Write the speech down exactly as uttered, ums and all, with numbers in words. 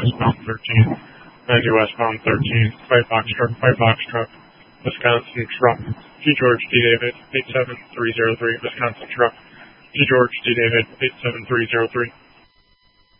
westbound thirteen, ninety westbound thirteen, five box truck, five box truck, Wisconsin truck, G George D David, eight seven three zero three, Wisconsin truck, G George D David, eight seven three zero three.